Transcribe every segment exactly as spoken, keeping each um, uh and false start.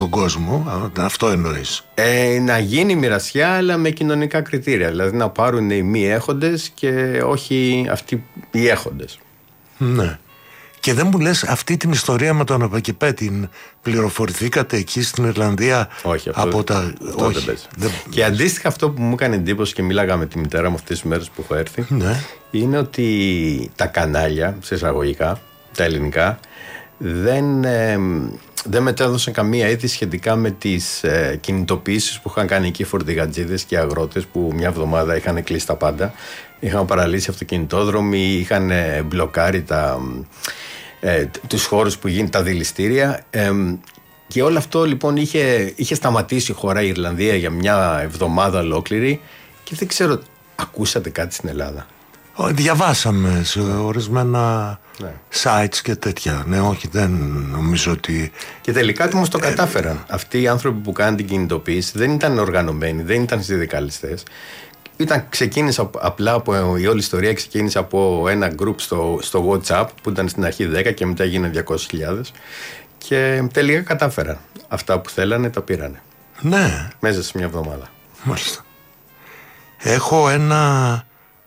τον κόσμο, αυτό εννοείς? Ε, να γίνει μοιρασιά, αλλά με κοινωνικά κριτήρια. Δηλαδή να πάρουν οι μη έχοντες και όχι αυτοί οι έχοντες. Ναι. Και δεν μου λες αυτή την ιστορία με τον Απακιπέ, την πληροφορηθήκατε εκεί στην Ιρλανδία? Όχι, αυτό, από τα... αυτό όχι, δεν δεν... Και αντίστοιχα αυτό που μου έκανε εντύπωση και μίλαγα με τη μητέρα μου αυτές τις μέρες που έχω έρθει, ναι, είναι ότι τα κανάλια, σε εισαγωγικά, τα ελληνικά, δεν, ε, δεν μετέδωσαν καμία είδηση σχετικά με τις ε, κινητοποιήσεις που είχαν κάνει εκεί οι φορτηγατζίδες και οι αγρότες, που μια εβδομάδα είχαν κλείσει τα πάντα, είχαν παραλύσει αυτοκινητόδρομοι, είχαν ε, μπλοκάρει τα, ε, τους χώρους που γίνουν τα δηληστήρια, ε, και όλο αυτό λοιπόν είχε, είχε σταματήσει η χώρα η Ιρλανδία για μια εβδομάδα ολόκληρη, και δεν ξέρω, ακούσατε κάτι στην Ελλάδα? Διαβάσαμε σε ορισμένα ναι. sites και τέτοια. Ναι, όχι, δεν νομίζω ότι... Και τελικά όμως το κατάφεραν. Ε... Αυτοί οι άνθρωποι που κάνουν την κινητοποίηση δεν ήταν οργανωμένοι, δεν ήταν συνδικαλιστές. Ήταν, ξεκίνησε απλά από, η όλη ιστορία ξεκίνησε από ένα group στο, στο WhatsApp που ήταν στην αρχή δέκα και μετά γίνανε διακόσιες χιλιάδες, και τελικά κατάφεραν. Αυτά που θέλανε τα πήρανε. Ναι. Μέσα σε μια εβδομάδα. Μάλιστα. Έχω ένα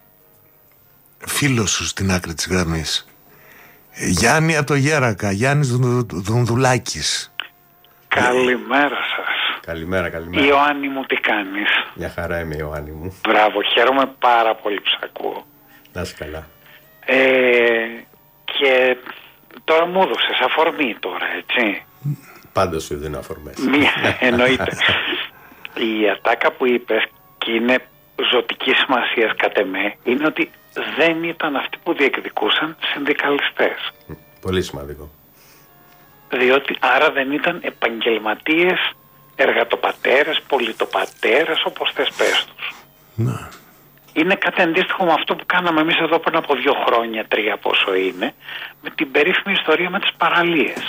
φίλο σου στην άκρη της γραμμής. Γιάννη από το Γέρακα, Γιάννης Δουνδουλάκης. Καλημέρα σας. Καλημέρα, καλημέρα. Ιωάννη μου, τι κάνεις? Μια χαρά είμαι, Ιωάννη μου. Μπράβο, χαίρομαι πάρα πολύ που σ' ακούω. Να είσαι καλά. Ε, και τώρα μου έδωσες αφορμή τώρα, έτσι. Πάντα σου δίνω αφορμές. Μία, εννοείται. Η ατάκα που είπες, και είναι ζωτική σημασία κατ' εμέ, είναι ότι δεν ήταν αυτοί που διεκδικούσαν συνδικαλιστές. Πολύ σημαντικό. Διότι άρα δεν ήταν επαγγελματίες, εργατοπατέρες, πολιτοπατέρες, όπως θες πες τους. Ναι. Είναι κάτι αντίστοιχο με αυτό που κάναμε εμείς εδώ πριν από δύο χρόνια, τρία πόσο είναι, με την περίφημη ιστορία με τις παραλίες.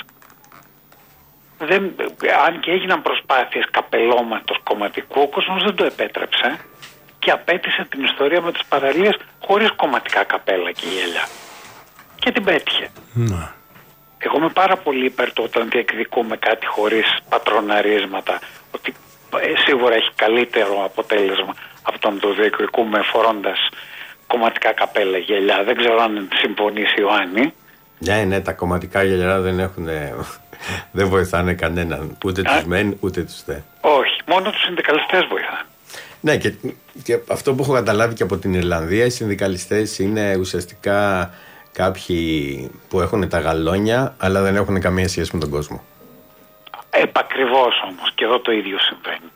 Δεν, αν και έγιναν προσπάθειες καπελώματος κομματικού, ο κόσμος δεν το επέτρεψε και απέτησε την ιστορία με τις παραλίες χωρίς κομματικά καπέλα και γέλια. Και την πέτυχε. Ναι. Εγώ είμαι πάρα πολύ υπέρ του όταν διεκδικούμε κάτι χωρίς πατροναρίσματα, ότι ε, σίγουρα έχει καλύτερο αποτέλεσμα από το να το διεκδικούμε φορώντας κομματικά καπέλα, γελιά. Δεν ξέρω αν συμφωνείς, Ιωάννη. Ναι, ναι, τα κομματικά γελιά δεν έχουν, δεν βοηθάνε κανέναν, ούτε τους μεν ούτε τους δε. Όχι, μόνο τους συνδικαλιστές βοηθάνε. Ναι, και, και αυτό που έχω καταλάβει και από την Ιρλανδία, οι συνδικαλιστές είναι ουσιαστικά κάποιοι που έχουν τα γαλόνια, αλλά δεν έχουν καμία σχέση με τον κόσμο. Επακριβώς όμως, και εδώ το ίδιο συμβαίνει.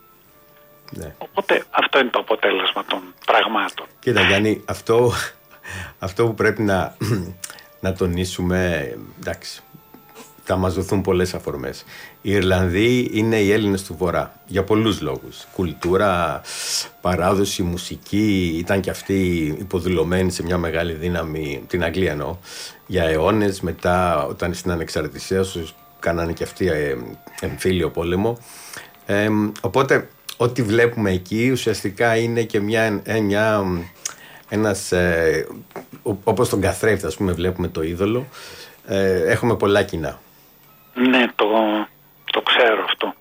Ναι. Οπότε αυτό είναι το αποτέλεσμα των πραγμάτων. Κοίτα Γιάννη, αυτό, αυτό που πρέπει να, να τονίσουμε, εντάξει, θα μας δοθούν πολλές αφορμές. Οι Ιρλανδοί είναι οι Έλληνες του Βορρά, για πολλούς λόγους. Κουλτούρα, παράδοση, μουσική, ήταν και αυτοί υποδηλωμένοι σε μια μεγάλη δύναμη, την Αγγλία εννοώ, για αιώνες. Μετά, όταν στην ανεξαρτησία τους, κάνανε και αυτοί εμφύλιο πόλεμο. Ε, οπότε, ό,τι βλέπουμε εκεί ουσιαστικά είναι και μια, μια ένας, ε, όπως τον καθρέφτη, ας πούμε, βλέπουμε το είδωλο. Ε, έχουμε πολλά κοινά. Ναι, το, το ξέρω αυτό.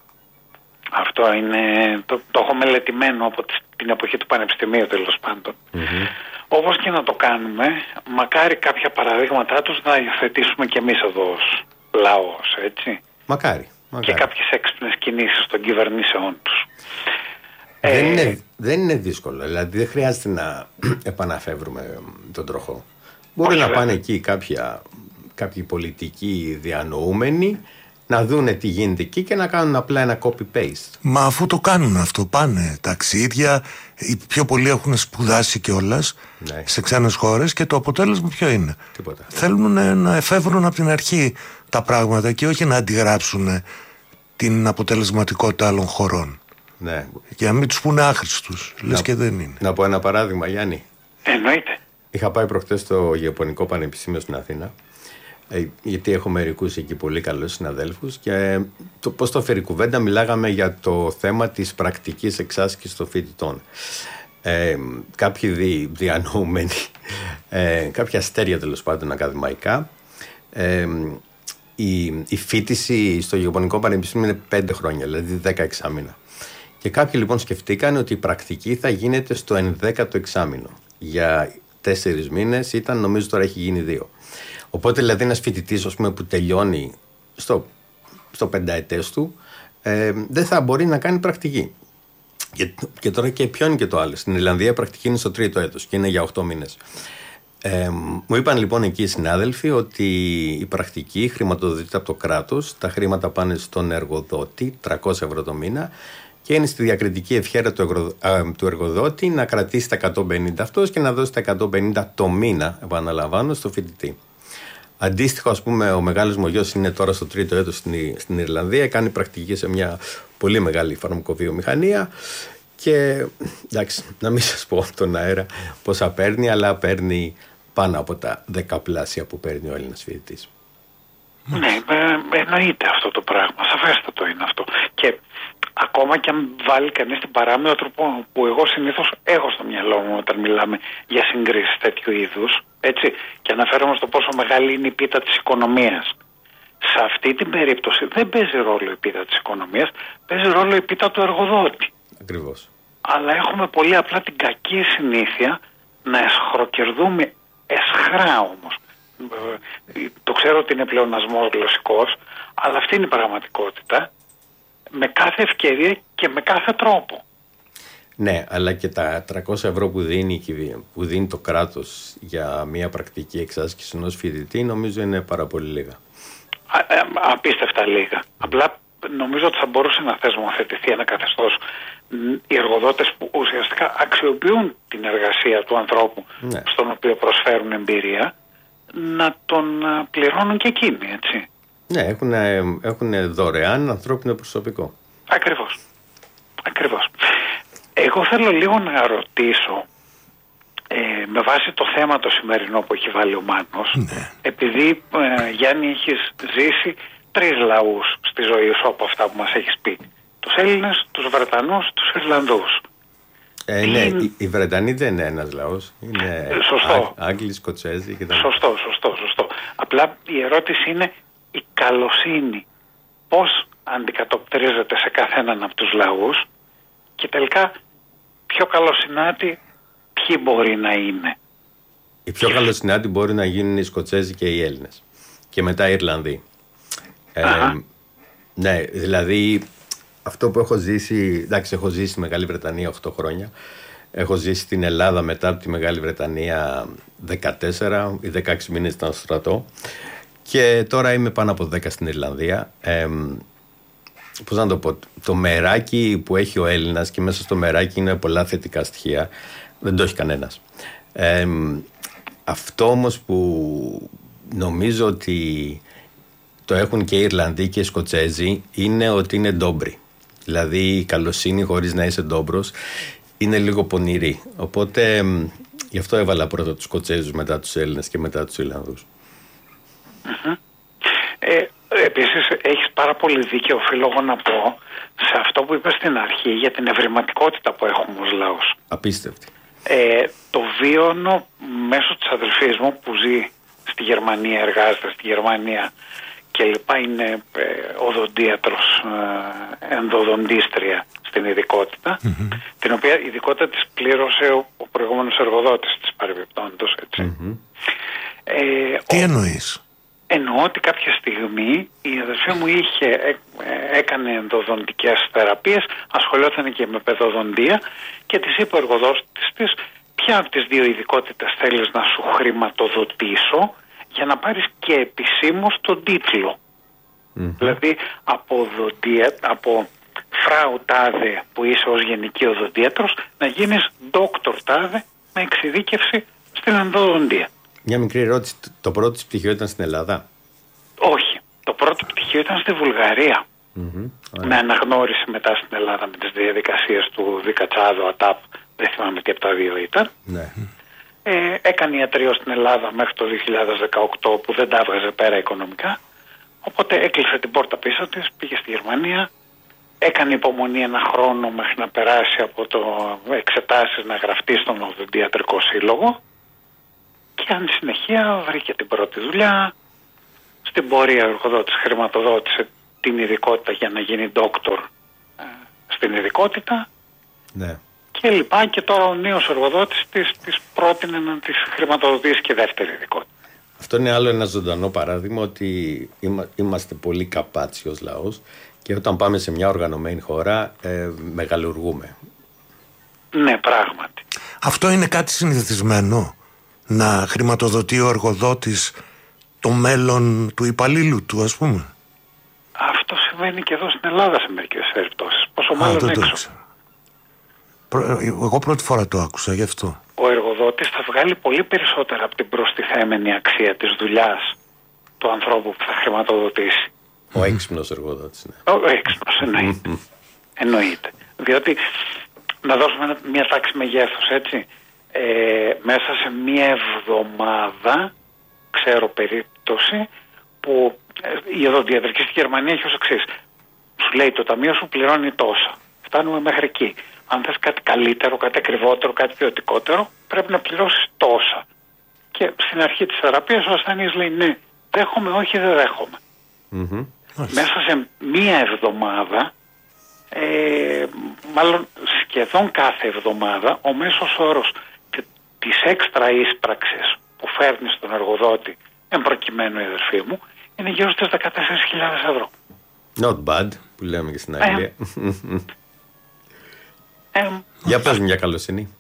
Αυτό είναι, το, το έχω μελετημένο από την εποχή του πανεπιστημίου, τέλος πάντων. Mm-hmm. Όπως και να το κάνουμε, μακάρι κάποια παραδείγματά τους να υιοθετήσουμε κι εμείς εδώ ως λαός, έτσι. Μακάρι, μακάρι. Και κάποιες έξυπνες κινήσεις των κυβερνήσεών τους. Δεν, ε, είναι, δεν είναι δύσκολο, δηλαδή δεν χρειάζεται να επαναφεύρουμε τον τροχό. Μπορεί να πάνε εκεί κάποια, κάποιοι πολιτικοί διανοούμενοι, να δούνε τι γίνεται εκεί και να κάνουν απλά ένα copy-paste. Μα αφού το κάνουν αυτό, πάνε ταξίδια, οι πιο πολλοί έχουν σπουδάσει κιόλας, ναι, σε ξένες χώρες, και το αποτέλεσμα ποιο είναι? Τίποτα. Θέλουν να εφεύρουν από την αρχή τα πράγματα και όχι να αντιγράψουν την αποτελεσματικότητα άλλων χωρών. Ναι. Για να μην τους πούνε άχρηστους, λες να, και δεν είναι. Να πω ένα παράδειγμα, Γιάννη. Εννοείται. Είχα πάει προχτές στο Ιαπωνικό Πανεπιστήμιο στην Αθήνα, γιατί έχω μερικούς εκεί πολύ καλούς συναδέλφους, και το πώς το φέρει κουβέντα, μιλάγαμε για το θέμα της πρακτικής εξάσκησης των φοιτητών. Ε, κάποιοι δι, διανοούμενοι, ε, κάποια αστέρια τέλος πάντων ακαδημαϊκά, ε, η, η φοιτηση στο Γεωπονικό Πανεπιστήμιο είναι πέντε χρόνια, δηλαδή δέκα εξάμηνα. Και κάποιοι λοιπόν σκεφτήκαν ότι η πρακτική θα γίνεται στο ενδέκατο εξάμηνο. Για τέσσερις μήνες ήταν, νομίζω τώρα έχει γίνει δύο. Οπότε δηλαδή ένας φοιτητής, ας πούμε, που τελειώνει στο, στο πενταετές του, ε, δεν θα μπορεί να κάνει πρακτική. Και, και τώρα και ποιο είναι και το άλλο. Στην Ιρλανδία η πρακτική είναι στο τρίτο έτος και είναι για οκτώ μήνες. Ε, μου είπαν λοιπόν εκεί οι συνάδελφοι ότι η πρακτική χρηματοδοτείται από το κράτος, τα χρήματα πάνε στον εργοδότη, τριακόσια ευρώ το μήνα, και είναι στη διακριτική ευχέρεια του, εργο, α, του εργοδότη να κρατήσει τα εκατόν πενήντα αυτός και να δώσει τα εκατόν πενήντα το μήνα, επαναλαμβάνω, στο φοιτητή. Αντίστοιχο, ας πούμε, ο μεγάλος μου γιος είναι τώρα στο τρίτο έτος στην, στην Ιρλανδία, κάνει πρακτική σε μια πολύ μεγάλη φαρμακοβιομηχανία και εντάξει, να μην σας πω από τον αέρα πόσα παίρνει, αλλά παίρνει πάνω από τα δεκαπλάσια που παίρνει ο Έλληνας φοιτητής. Ναι, ε, εννοείται αυτό το πράγμα, σαφέστατο είναι αυτό. Και ακόμα και αν βάλει κανείς την παράμετρο τρόπο που εγώ συνήθως έχω στο μυαλό μου όταν μιλάμε για συγκρίσεις τέτοιου είδους, έτσι, και αναφέρομαι στο πόσο μεγάλη είναι η πίτα της οικονομίας. Σε αυτή την περίπτωση δεν παίζει ρόλο η πίτα της οικονομίας, παίζει ρόλο η πίτα του εργοδότη. Ακριβώς. Αλλά έχουμε πολύ απλά την κακή συνήθεια να εσχροκερδούμε εσχρά όμως. Το ξέρω ότι είναι πλεονασμός γλωσσικός, αλλά αυτή είναι η πραγματικότητα, με κάθε ευκαιρία και με κάθε τρόπο. Ναι, αλλά και τα τριακόσια ευρώ που δίνει, που δίνει το κράτος για μια πρακτική εξάσκηση ενός φοιτητή, νομίζω είναι πάρα πολύ λίγα. Α, ε, απίστευτα λίγα. Mm. Απλά νομίζω ότι θα μπορούσε να θεσμοθετηθεί ένα καθεστώς, οι εργοδότες που ουσιαστικά αξιοποιούν την εργασία του ανθρώπου, ναι, στον οποίο προσφέρουν εμπειρία, να τον πληρώνουν και εκείνοι, έτσι. Ναι, έχουν, έχουν δωρεάν ανθρώπινο προσωπικό. Ακριβώς. Ακριβώς. Εγώ θέλω λίγο να ρωτήσω, ε, με βάση το θέμα το σημερινό που έχει βάλει ο Μάνος, ναι, επειδή ε, Γιάννη έχεις ζήσει τρεις λαούς στη ζωή σου από αυτά που μας έχεις πει. Τους Έλληνες, τους Βρετανούς, τους Ιρλανδούς. Ε, ναι, είναι... οι Βρετανοί δεν είναι ένας λαός. Είναι σωστό. Άγ, Άγγλοι, Σκοτσέζοι κτλ. Σωστό, σωστό, σωστό. Απλά η ερώτηση είναι η καλοσύνη πώς αντικατοπτρίζεται σε κάθε έναν από τους λαούς και τελικά πιο καλοσυνάτοι ποιοι μπορεί να είναι. Οι πιο καλοσυνάτοι μπορεί να γίνουν οι Σκοτσέζοι και οι Έλληνες. Και μετά οι Ιρλανδοί. Ε, ναι, δηλαδή αυτό που έχω ζήσει, εντάξει, έχω ζήσει στη Μεγάλη Βρετανία οκτώ χρόνια. Έχω ζήσει στην Ελλάδα μετά από τη Μεγάλη Βρετανία δεκατέσσερα ή δεκαέξι μήνες ήταν στο στρατό. Και τώρα είμαι πάνω από δέκα στην Ιρλανδία. Ε, πώς να το πω, το μεράκι που έχει ο Έλληνας, και μέσα στο μεράκι είναι πολλά θετικά στοιχεία, δεν το έχει κανένας. Ε, αυτό όμως που νομίζω ότι το έχουν και οι Ιρλανδοί και οι Σκοτσέζοι είναι ότι είναι ντόμπροι. Δηλαδή η καλοσύνη χωρίς να είσαι ντόμπρος είναι λίγο πονηρή. Οπότε γι' αυτό έβαλα πρώτα τους Σκοτσέζους, μετά τους Έλληνες και μετά τους Ιρλανδούς. Mm-hmm. Ε, επίσης έχεις πάρα πολύ δίκιο, οφείλω να πω, σε αυτό που είπες στην αρχή για την ευρηματικότητα που έχουμε ως λαός. Απίστευτη. Ε, το βίωνω μέσω της αδελφής μου που ζει στη Γερμανία, εργάζεται στη Γερμανία και λοιπά, είναι ε, οδοντίατρος, ε, ενδοδοντίστρια στην ειδικότητα, mm-hmm. την οποία ειδικότητα της πλήρωσε ο, ο προηγούμενος εργοδότης της παρεμπιπτόντος, έτσι. Mm-hmm. Ε, Τι ο, εννοείς? Εννοώ ότι κάποια στιγμή η αδελφή μου είχε, ε, έκανε ενδοδοντικές θεραπείες, ασχολιόταν και με παιδοδοντία και της είπε ο εργοδότης της, ποια από τις δύο ειδικότητες θέλεις να σου χρηματοδοτήσω για να πάρεις και επισήμως τον τίτλο. Mm-hmm. Δηλαδή από, οδοντία, από φράου τάδε που είσαι ως γενική οδοντίατρος να γίνεις δόκτωρ τάδε με εξειδίκευση στην ενδοδοντία. Μια μικρή ερώτηση. Το πρώτο της πτυχίο ήταν στην Ελλάδα? Όχι. Το πρώτο πτυχίο ήταν στη Βουλγαρία. Mm-hmm. Με αναγνώριση μετά στην Ελλάδα με τις διαδικασίες του Δικατσάδο, ΑΤΑΠ, δεν θυμάμαι τι από τα δύο ήταν. Ναι. Ε, έκανε ιατρείο στην Ελλάδα μέχρι το δύο χιλιάδες δεκαοκτώ που δεν τα έβγαζε πέρα οικονομικά. Οπότε έκλεισε την πόρτα πίσω της, πήγε στη Γερμανία, έκανε υπομονή ένα χρόνο μέχρι να περάσει από το εξετάσεις να γραφτεί στον Οδοντιατρικό Σύλλογο και αν συνεχεία βρήκε την πρώτη δουλειά Στην πορεία ο εργοδότης χρηματοδότησε την ειδικότητα για να γίνει ντόκτορ ε, στην ειδικότητα. Ναι. Και λοιπά, και τώρα ο νέος εργοδότης της, της πρότεινε να της χρηματοδοτήσει και δεύτερη ειδικότητα. Αυτό είναι άλλο ένα ζωντανό παράδειγμα ότι είμαστε πολύ καπάτσι ως λαός και όταν πάμε σε μια οργανωμένη χώρα ε, μεγαλουργούμε. Ναι, πράγματι. Αυτό είναι κάτι συνηθισμένο, να χρηματοδοτεί ο εργοδότης το μέλλον του υπαλλήλου του, ας πούμε. Αυτό συμβαίνει και εδώ στην Ελλάδα σε μερικές περιπτώσεις. Πόσο Α, μάλλον δεν το έξω. ήξερα. Εγώ πρώτη φορά το άκουσα γι' αυτό. Ο εργοδότης θα βγάλει πολύ περισσότερα από την προστιθέμενη αξία της δουλειάς του ανθρώπου που θα χρηματοδοτήσει. Ο έξυπνος εργοδότης. Ναι. Ο έξυπνος, εννοείται. εννοείται. Διότι, να δώσουμε μια τάξη μεγέθους, έτσι, ε, μέσα σε μια εβδομάδα, ξέρω περίπτωση, που ε, η οδοντιατρική στη Γερμανία έχει ως εξής. Σου λέει το ταμείο σου πληρώνει τόσα. Φτάνουμε μέχρι εκεί. Αν θες κάτι καλύτερο, κάτι ακριβότερο, κάτι ποιοτικότερο, πρέπει να πληρώσεις τόσα. Και στην αρχή της θεραπείας ο ασθενής λέει ναι, δέχομαι, όχι δεν δέχομαι. Mm-hmm. Μέσα σε μία εβδομάδα, ε, μάλλον σχεδόν κάθε εβδομάδα, ο μέσος όρος της έξτρα ίσπραξης που φέρνει στον εργοδότη, εν προκειμένου η αδερφή μου, είναι γύρω στις δεκατέσσερις χιλιάδες ευρώ. Not bad, που λέμε και στην Αγγλία. Ε, ε, Για πες μια καλοσύνη.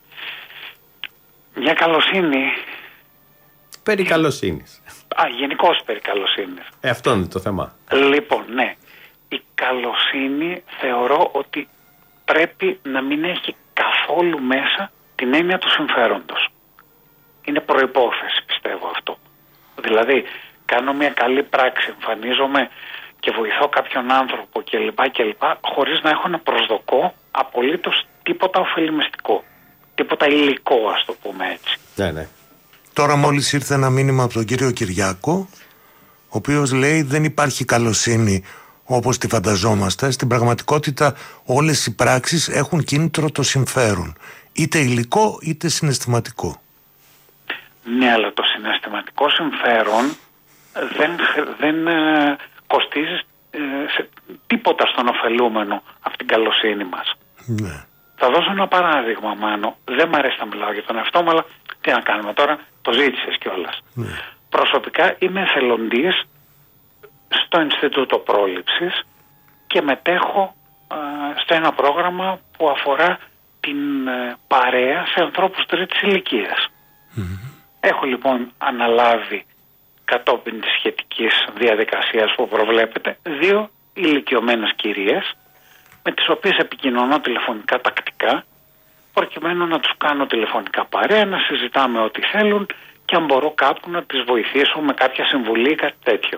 Μια καλοσύνη. Περί καλοσύνης. Α, γενικώς περί καλοσύνης. Ε, αυτό είναι το θέμα. Λοιπόν, ναι. Η καλοσύνη θεωρώ ότι πρέπει να μην έχει καθόλου μέσα την έννοια του συμφέροντος. Είναι προϋπόθεση, πιστεύω αυτό. Δηλαδή, κάνω μια καλή πράξη, εμφανίζομαι και βοηθώ κάποιον άνθρωπο κλπ. κλπ. Χωρίς να έχω να προσδοκώ απολύτως τίποτα ωφελημιστικό. Τίποτα υλικό, ας το πούμε έτσι. Ναι, ναι. Τώρα μόλις ήρθε ένα μήνυμα από τον κύριο Κυριάκο, ο οποίος λέει δεν υπάρχει καλοσύνη όπως τη φανταζόμαστε. Στην πραγματικότητα όλες οι πράξεις έχουν κίνητρο το συμφέρον. Είτε υλικό είτε συναισθηματικό. Ναι, αλλά το συναισθηματικό συμφέρον δεν, δεν ε, κοστίζει ε, σε τίποτα στον ωφελούμενο από την καλοσύνη μας. Ναι. Θα δώσω ένα παράδειγμα, Μάνο. Δεν μ' αρέσει να μιλάω για τον εαυτό μου, αλλά τι να κάνουμε τώρα, το ζήτησες κιόλας. Ναι. Προσωπικά είμαι εθελοντής στο Ινστιτούτο Πρόληψης και μετέχω α, στο ένα πρόγραμμα που αφορά την α, παρέα σε ανθρώπους τρίτης ηλικίας. Mm-hmm. Έχω λοιπόν αναλάβει κατόπιν της σχετικής διαδικασίας που προβλέπετε δύο ηλικιωμένες κυρίες με τις οποίες επικοινωνώ τηλεφωνικά τακτικά προκειμένου να τους κάνω τηλεφωνικά παρέα, να συζητάμε ό,τι θέλουν και αν μπορώ κάπου να τις βοηθήσω με κάποια συμβουλή ή κάτι τέτοιο.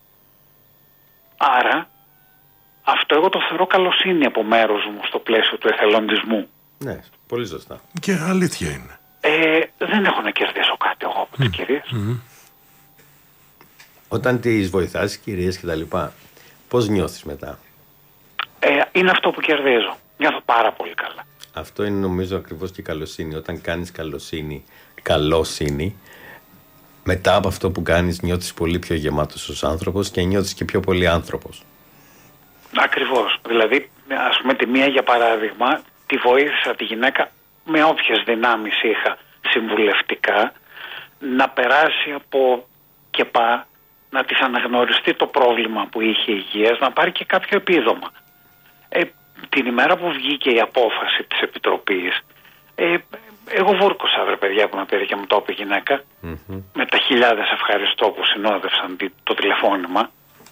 Άρα αυτό εγώ το θεωρώ καλοσύνη από μέρους μου στο πλαίσιο του εθελοντισμού. Ναι, πολύ σωστά. Και αλήθεια είναι. Ε, δεν έχω να κερδίσω κάτι εγώ από τις mm. κυρίες. Mm. Όταν τις βοηθάς κυρίες και τα λοιπά, πώς νιώθεις μετά? Ε, είναι αυτό που κερδίζω. Νιώθω πάρα πολύ καλά. Αυτό είναι νομίζω ακριβώς και η καλοσύνη. Όταν κάνεις καλοσύνη, καλοσύνη, μετά από αυτό που κάνεις νιώθεις πολύ πιο γεμάτος ως άνθρωπος και νιώθεις και πιο πολύ άνθρωπος. Ακριβώς. Δηλαδή, ας πούμε τη μία για παράδειγμα, τη βοήθησα τη γυναίκα με όποιες δυνάμεις είχα συμβουλευτικά να περάσει από ΚΕΠΑ, να της αναγνωριστεί το πρόβλημα που είχε υγείας, να πάρει και κάποιο επίδομα. Ε, την ημέρα που βγήκε η απόφαση της Επιτροπής, ε, εγώ βούρκωσα, βρε παιδιά, που με πήρε και μου το είπε η γυναίκα, mm-hmm. με τα χιλιάδες ευχαριστώ που συνόδευσαν το τηλεφώνημα.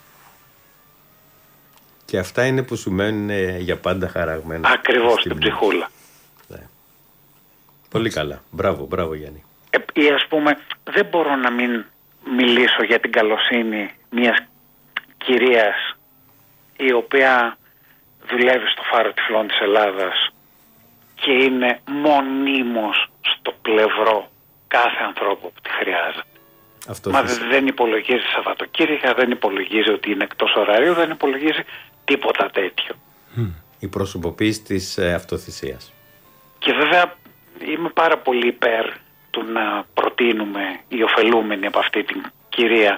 Και αυτά είναι που σου μένουν για πάντα χαραγμένα. Ακριβώς, στην ψυχούλα. Ναι. Πολύ καλά. Μπράβο, μπράβο Γιάννη. Ε, ή ας πούμε, δεν μπορώ να μην μιλήσω για την καλοσύνη μιας κυρίας η οποία δουλεύει στο Φάρο Τυφλών της Ελλάδας και είναι μονίμως στο πλευρό κάθε ανθρώπου που τη χρειάζεται. Αυτό Μα φυσικά. Δεν υπολογίζει Σαββατοκύριακα, δεν υπολογίζει ότι είναι εκτός ωραρίου, δεν υπολογίζει τίποτα τέτοιο. Mm. Η προσωποποίηση της ε, αυτοθυσίας. Και βέβαια είμαι πάρα πολύ υπέρ του να προτείνουμε οι ωφελούμενοι από αυτή την κυρία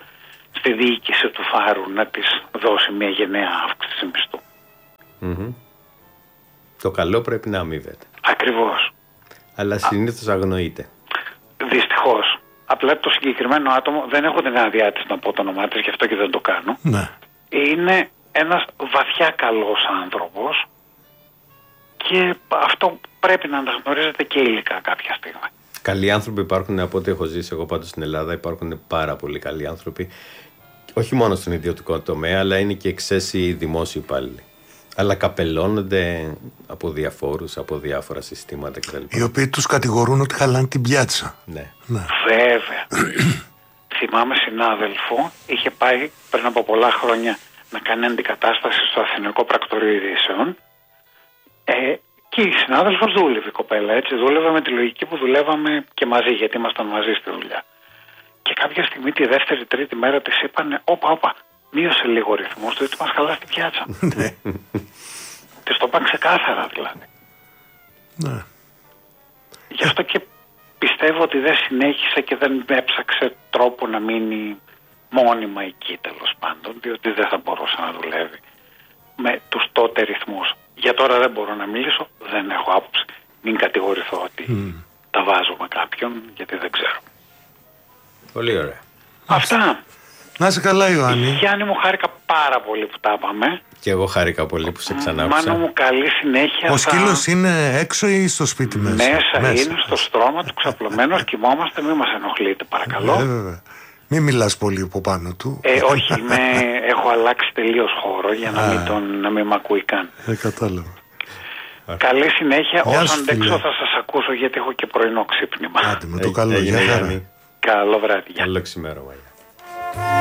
στη διοίκηση του Φάρου να της δώσει μια γενναία αύξηση μισθού. Mm-hmm. Το καλό πρέπει να αμείβεται. Ακριβώς. Αλλά συνήθως αγνοείται. Δυστυχώς. Απλά το συγκεκριμένο άτομο, δεν έχω την άδειά της να πω το όνομά της, γι' αυτό και δεν το κάνω. Ναι. Είναι ένας βαθιά καλός άνθρωπος και αυτό πρέπει να αναγνωρίζεται και υλικά κάποια στιγμή. Καλοί άνθρωποι υπάρχουν, από ό,τι έχω ζήσει εγώ πάντως στην Ελλάδα, υπάρχουν πάρα πολλοί καλοί άνθρωποι. Όχι μόνο στον ιδιωτικό τομέα, αλλά είναι και εξαίσιοι δημόσιοι υπάλληλοι. Αλλά καπελώνονται από διαφόρους, από διάφορα συστήματα κτλ. Οι οποίοι τους κατηγορούν ότι χαλάνε την πιάτσα. Ναι. Ναι. Βέβαια. Θυμάμαι συνάδελφο, είχε πάει πριν από πολλά χρόνια να κάνει αντικατάσταση στο Αθηνικό Πρακτορείο Ειδήσεων ε, και η συνάδελφος δούλευε η κοπέλα, έτσι, δούλευε με τη λογική που δουλεύαμε και μαζί, γιατί ήμασταν μαζί στη δουλειά. Και κάποια στιγμή τη δεύτερη, τρίτη μέρα της είπανε όπα, όπα, μείωσε λίγο ο ρυθμός, διότι μας χαλά την πιάτσα. Της το είπαν ξεκάθαρα δηλαδή. Ναι. Γι' αυτό και πιστεύω ότι δεν συνέχισε και δεν έψαξε τρόπο να μείνει μόνιμα εκεί, τέλος πάντων, διότι δεν θα μπορούσε να δουλεύει με τους τότε ρυθμούς. Για τώρα δεν μπορώ να μιλήσω, δεν έχω άποψη. Μην κατηγορηθώ ότι mm. τα βάζω με κάποιον, γιατί δεν ξέρω. Πολύ ωραία. Αυτά. Να είσαι καλά, Ιωάννη. Γιάννη μου, χάρηκα πάρα πολύ που τα είπαμε. Και εγώ χάρηκα πολύ που σε ξανάκουσα. Μάνο μου, καλή συνέχεια. Ο σκύλος θα... είναι έξω ή στο σπίτι μέσα? Μέσα, μέσα. είναι στο στρώμα του ξαπλωμένος, κοιμόμαστε, μην μας ενοχλείτε παρακαλώ. Ε, βέβαια. Μην μιλάς πολύ από πάνω του. Ε, όχι, είμαι, έχω αλλάξει τελείως χώρο για να μην, τον, να μην μ' ακούει καν. Ε, κατάλαβα. Καλή συνέχεια. Γεια Όσο σου, αντέξω φίλε. θα σας ακούσω, γιατί έχω και πρωινό ξύπνημα. Άντε με το καλό. Γεια χαρά. Καλό βράδυ. Καλό ξημέρωμα.